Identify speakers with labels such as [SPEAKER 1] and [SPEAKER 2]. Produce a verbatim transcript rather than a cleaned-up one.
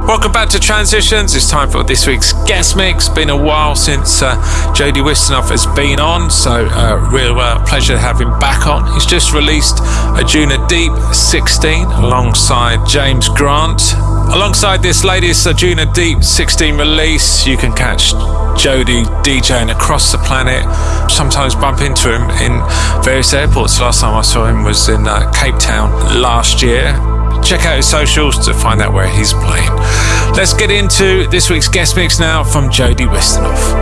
[SPEAKER 1] Welcome back to Transitions. It's time for this week's guest mix. Been a while since uh, Jody Wisternoff has been on, so uh, real uh, pleasure to have him back on. He's just released Ajuna Deep sixteen alongside James Grant. Alongside this latest Ajuna Deep sixteen release, you can catch Jody DJing across the planet. Sometimes bump into him in various airports. Last time I saw him was in uh, Cape Town last year. Check out his socials to find out where he's playing. Let's get into this week's guest mix now from Jody Wisternoff.